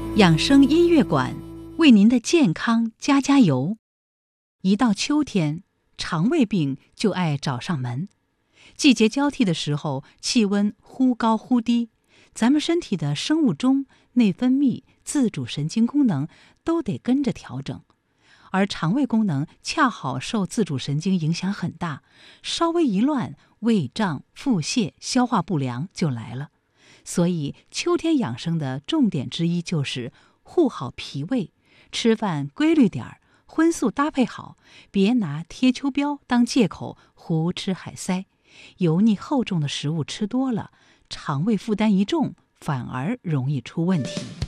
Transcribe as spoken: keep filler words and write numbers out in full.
养生音乐馆为您的健康加加油。一到秋天，肠胃病就爱找上门。季节交替的时候，气温忽高忽低，咱们身体的生物钟、内分泌、自主神经功能都得跟着调整。而肠胃功能恰好受自主神经影响很大，稍微一乱，胃胀、腹泻、消化不良就来了。所以秋天养生的重点之一就是护好脾胃，吃饭规律点儿，荤素搭配好，别拿贴秋膘当借口胡吃海塞。油腻厚重的食物吃多了，肠胃负担一重，反而容易出问题。